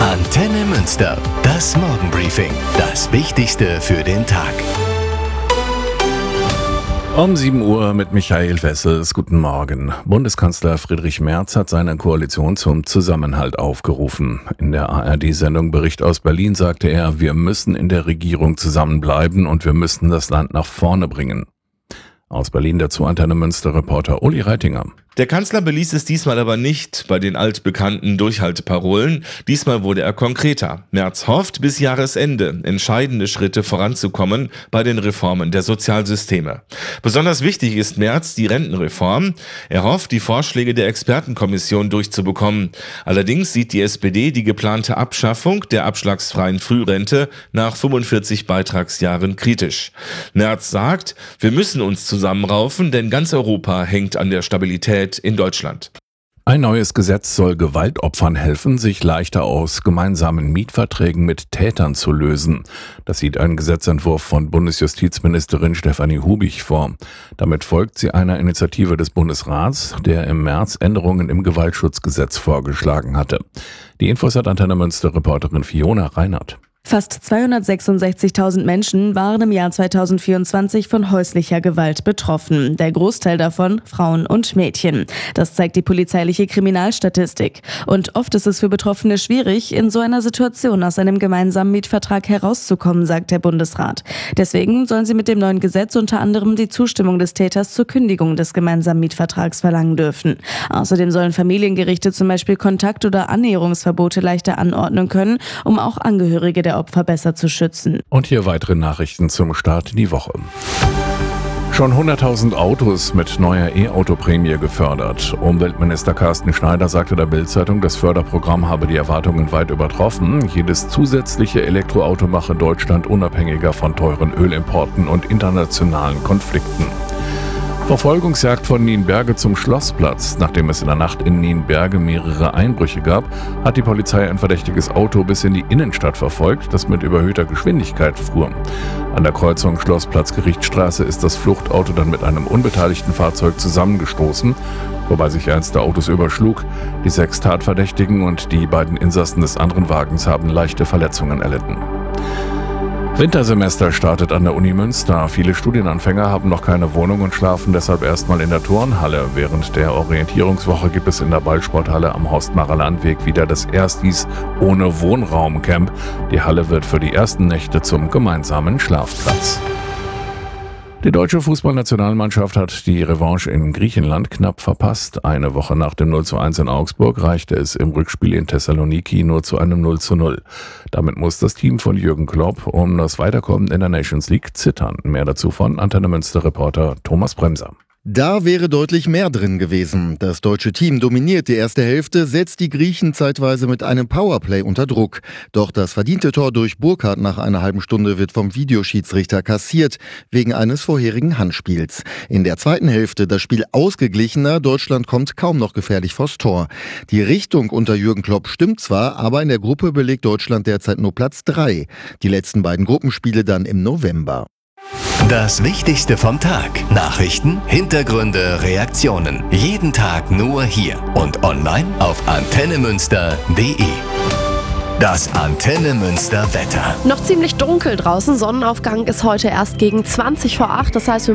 Antenne Münster, das Morgenbriefing. Das Wichtigste für den Tag. Um 7 Uhr mit Michael Wessels. Guten Morgen. Bundeskanzler Friedrich Merz hat seine Koalition zum Zusammenhalt aufgerufen. In der ARD-Sendung Bericht aus Berlin sagte er, wir müssen in der Regierung zusammenbleiben und wir müssen das Land nach vorne bringen. Aus Berlin dazu Antenne Münster-Reporter Uli Reitinger. Der Kanzler beließ es diesmal aber nicht bei den altbekannten Durchhalteparolen. Diesmal wurde er konkreter. Merz hofft, bis Jahresende entscheidende Schritte voranzukommen bei den Reformen der Sozialsysteme. Besonders wichtig ist Merz die Rentenreform. Er hofft, die Vorschläge der Expertenkommission durchzubekommen. Allerdings sieht die SPD die geplante Abschaffung der abschlagsfreien Frührente nach 45 Beitragsjahren kritisch. Merz sagt, wir müssen uns zusammenraufen, denn ganz Europa hängt an der Stabilität in Deutschland. Ein neues Gesetz soll Gewaltopfern helfen, sich leichter aus gemeinsamen Mietverträgen mit Tätern zu lösen. Das sieht ein Gesetzentwurf von Bundesjustizministerin Stefanie Hubich vor. Damit folgt sie einer Initiative des Bundesrats, der im März Änderungen im Gewaltschutzgesetz vorgeschlagen hatte. Die Infos hat Antenne Münster-Reporterin Fiona Reinhardt. Fast 266.000 Menschen waren im Jahr 2024 von häuslicher Gewalt betroffen. Der Großteil davon Frauen und Mädchen. Das zeigt die polizeiliche Kriminalstatistik. Und oft ist es für Betroffene schwierig, in so einer Situation aus einem gemeinsamen Mietvertrag herauszukommen, sagt der Bundesrat. Deswegen sollen sie mit dem neuen Gesetz unter anderem die Zustimmung des Täters zur Kündigung des gemeinsamen Mietvertrags verlangen dürfen. Außerdem sollen Familiengerichte zum Beispiel Kontakt- oder Annäherungsverbote leichter anordnen können, um auch Angehörige der Opfer besser zu schützen. Und hier weitere Nachrichten zum Start in die Woche. Schon 100.000 Autos mit neuer E-Auto-Prämie gefördert. Umweltminister Carsten Schneider sagte der Bild-Zeitung, das Förderprogramm habe die Erwartungen weit übertroffen. Jedes zusätzliche Elektroauto mache Deutschland unabhängiger von teuren Ölimporten und internationalen Konflikten. Verfolgungsjagd von Nienberge zum Schlossplatz. Nachdem es in der Nacht in Nienberge mehrere Einbrüche gab, hat die Polizei ein verdächtiges Auto bis in die Innenstadt verfolgt, das mit überhöhter Geschwindigkeit fuhr. An der Kreuzung Schlossplatz-Gerichtsstraße ist das Fluchtauto dann mit einem unbeteiligten Fahrzeug zusammengestoßen, wobei sich eins der Autos überschlug. Die 6 Tatverdächtigen und die beiden Insassen des anderen Wagens haben leichte Verletzungen erlitten. Wintersemester startet an der Uni Münster. Viele Studienanfänger haben noch keine Wohnung und schlafen deshalb erstmal in der Turnhalle. Während der Orientierungswoche gibt es in der Ballsporthalle am Horstmacher Landweg wieder das Erstis ohne Wohnraumcamp. Die Halle wird für die ersten Nächte zum gemeinsamen Schlafplatz. Die deutsche Fußballnationalmannschaft hat die Revanche in Griechenland knapp verpasst. Eine Woche nach dem 0:1 in Augsburg reichte es im Rückspiel in Thessaloniki nur zu einem 0:0. Damit muss das Team von Jürgen Klopp um das Weiterkommen in der Nations League zittern. Mehr dazu von Antenne Münster-Reporter Thomas Bremser. Da wäre deutlich mehr drin gewesen. Das deutsche Team dominiert die erste Hälfte, setzt die Griechen zeitweise mit einem Powerplay unter Druck. Doch das verdiente Tor durch Burkhardt nach einer halben Stunde wird vom Videoschiedsrichter kassiert, wegen eines vorherigen Handspiels. In der zweiten Hälfte das Spiel ausgeglichener, Deutschland kommt kaum noch gefährlich vors Tor. Die Richtung unter Jürgen Klopp stimmt zwar, aber in der Gruppe belegt Deutschland derzeit nur Platz 3. Die letzten beiden Gruppenspiele dann im November. Das Wichtigste vom Tag. Nachrichten, Hintergründe, Reaktionen. Jeden Tag nur hier und online auf antennemünster.de. Das Antenne Münster Wetter. Noch ziemlich dunkel draußen. Sonnenaufgang ist heute erst gegen 20 vor 8. Das heißt, wir